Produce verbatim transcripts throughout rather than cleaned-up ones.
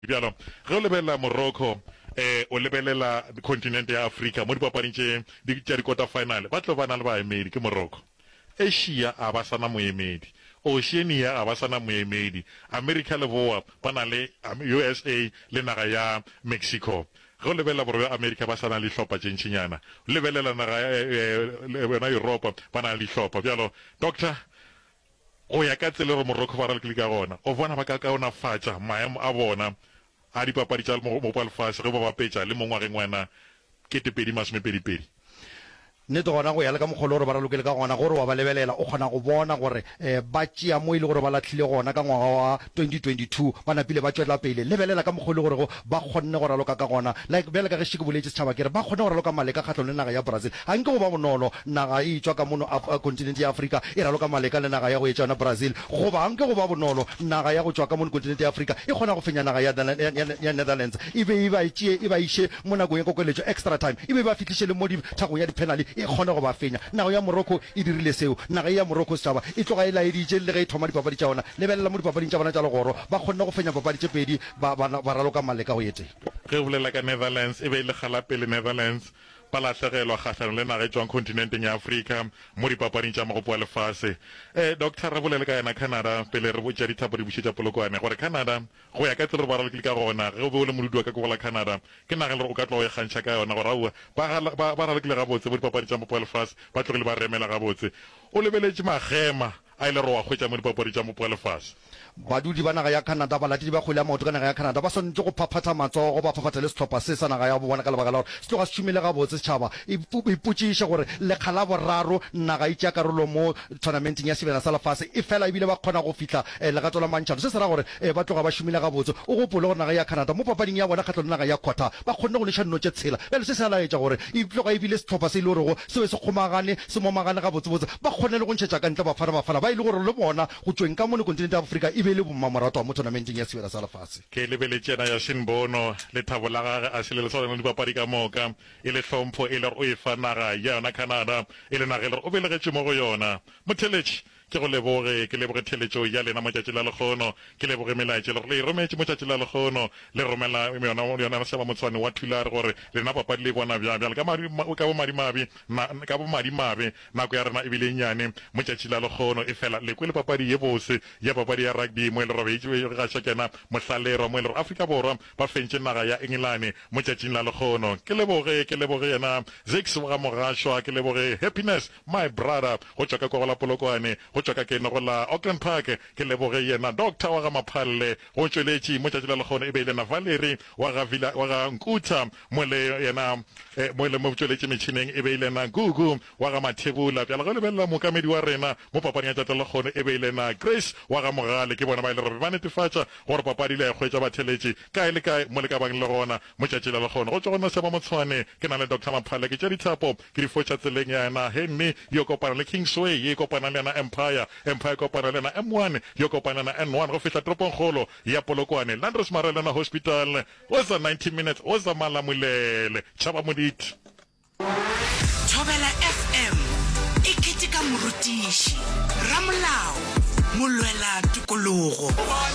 bjalo ge o lebelela Morocco eh o lebelela continent ya Africa mo dipapading tše di tša di-quarter final ba tlo bana le baemedi ke Morocco. Asia a ba sana moemedi, Oceania a ba sana moemedi, America le boa ba na le U S A le naga ya Mexico. Go lebelela borwa America ba sana le hlopa tšentšinyana, lebelela naga ya bona Europe ba na le hlopa bjalo. Doctor o ya ka tsela re Morocco ba ra le ka gona o bona ba ka kaona fatsa maemo a bona a dipapadi tša mo palfase ge ba bapetša le mongwageng wena ke tepedi masomepedipedi. Nete gona go ya le ka mogolo gore ba ralokele ka gona gore wa ba lebelela o kgona go bona gore ba tšea mo ile gore ba latlhile gona ka ngwaga wa twenty twenty-two ba napile ba tšwela pele lebelela ka mogolo gore ba kgonne go raloka ka gona like bjale ka ge šike boletse setšhaba kere ba kgonne go raloka maleka kgatlho le naga ya Brazil ga nke go ba bonolo naga e tswa ka mono continent ya Africa e raloka maleka le naga ya go etšana Brazil goba ga nke go ba bonolo naga ya go tswa ka mono continent ya Africa e kgona go fenya naga ya Netherlands e be e ba itšee e ba iše mo nakong ya kokeletšo extra time e be ba fitlhiše le mo dithakong ya di-penalty e kgona go ba fenya. Naga ya Morocco e dirile seo, naga ya Morocco setšhaba e tloga e laeditše le ge e thoma dipapadi tša ona lebelela mo dipapading tša bona tša legoro ba kgonne go fenya papadi tše pedi ba raloka maleka go ete ge o bolela ka Netherlands e be e le galapele Netherlands ba latlhegelwa kgatlhanong le naga e tswang continenteng ya Africa mo dipapading tša magopo a lefase. eh doctor re bolele ka yena Canada pele re botša dithapo di bušetša polokwane gore Canada go ya ka tsela re ba ralokile ka gona ge o be o le modudi wa ka kogola Canada ke naga le gore o ka tloga o e kgantšha ka yona gore aowa ba ralokile gabotse mo dipapading tša magopo a lefase ba tlogile ba remela gabotse o lebeletše magema a ile re wa hwetša mo dipapading tša magopo a lefase. badudi ba naga ya Canada ba latedi ba kgwele ya maoto ka naga ya Canada ba swantse go phaphatha matsogo ba phaphatha le setlhopha se sa naga ya bo bona ka lebaka la gore se tloga se šomile gabotse setšhaba ipotšiše gore lekga la boraro naga e tšea karolo mo tournamenteng ya sebena sa lefase e fela ebile ba kgona go fihla legato la mantšhano se se ra gore ba tloga ba šomile gabotse o gopole gore naga ya Canada mo papading ya bona kgatlho le naga ya quarter ba kgonne go neša nnotše tshela bjale se se laetša gore e tloga ebile setlhopha se e le gorego se be se kgomagane se momagane gabotsebotse ba kgonne le go ntšhetša ka ntle bafana bafana ba e le gore le bona go tsweng ka mone continent ya Africa e be le bommamorato wa mo tournamenteng ya sebena sa lefase. Ke lebeletšena ya Shinbono le thabo la gage a se le leswana le dipapadi ka moka e le hlompho e le gore o e fa naga ya yona Canada e le naga e le gore o belegetše mo go yona motheletše ke go leboge ke leboge theletšo ya lena matšatši la lekgono ke leboge melaetše le gore le e rometše motšatši la lekgono le romela yona seba motshwane wa thulare gore lena papadi le bona bjabjale ka bomadimabe ka bomadimabe nako ya rena ebile nyane motšatši la lekgono e fela lekwe le papadi ye bose ya papadi ya rugby mo e le robe e gaša kena mohlalero mo e le gore Afrika Borwa ba fentše naga ya England motšatšing la lekgono ke leboge ke leboge yena Zix ga Mogašwa ke leboge Happiness my brother go tšwa ka kogola polokwane go tšwa ka kene go la Auckland Park ke leboge yena Doctor wa ga Maphalle go tšweletše motšatši la lekgono e be le na Valerie wa ga Vila wa ga Nkutha mo le yena mo le mo tšweletše metšhineng e be le na Gugu wa ga Mathebula bjale go lebelela mokamedi wa rena mo papading ya tša lekgono e be le na Grace wa ga Mogale ke bona ba ile re ba netefatša gore papadi le ya hwetša batheletše kae le kae mo le ka bang le gona motšatši la lekgono go tšwa gona seba motshwane ke na le Doctor Maphalle ke tša dithapo ke di fotša tseleng ya yena Henry yo kopana le Kingsway ye kopana le yena Empire Empire kopana le na M one yo kopana na N one go fihla toropong kgolo ya Polokwane Landros Marelana Hospital oza ninety minutes oza malamulele tšhaba moditi Thobela F M e ketika morutiši ramolao molwela tikologo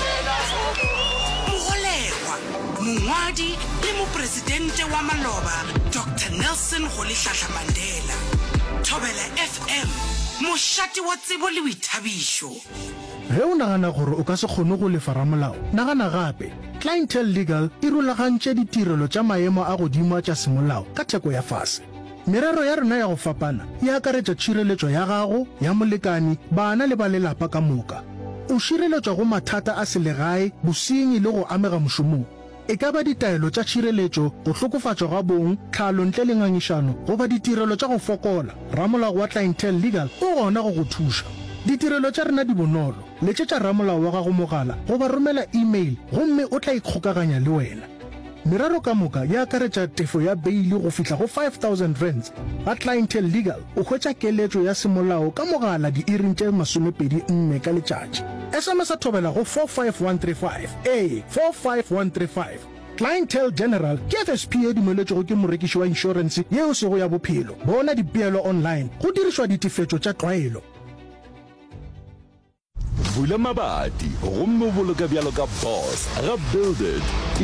mogolegwa mongwadi le mopresidente wa maloba Doctor Nelson Rolihlahla Mandela. Thobela F M mošate wa tsebo le boithabišo. Ge o nagana gore o ka se kgone go lefa ramolao nagana gape Clientele Legal e rulagantše ditirelo tša maemo a godimo tša semolao ka theko ya fase. Merero ya rena ya go fapana e akaretša tšhireletšo ya gago ya molekani bana le ba lelapa ka moka. O šireletšwa go mathata a selegae bosenyi le go amega mošomong. E ka ba ditaelo tša tšhireletšo go hlokofatšwa ga bong tlhalo ntle le ngangišano goba ditirelo tša go fokola ramolao wa Clientele Legal o gona go go thuša. Ditirelo tša rena di bonolo letšetša ramolao wa gago mogala goba romela email gomme o tla ikgokaganya le wena. Merero ka moka ya akaretša tefo ya beili go fihla go five thousand rands ga Clientele Legal o hwetša keletšo ya semolao ka mogala di-iring tše masomepedi nne ka letšatši. S M S a thobela go four five one three five a four five one three five. Clientele General ke F S P e dumeletšego ke morekiši wa inšorense yeo sego ya bophelo bona dipeelo online go dirišwa ditefetšo tša tlwaelo. bula mabati gomme o boloka bjalo ka boss ga build it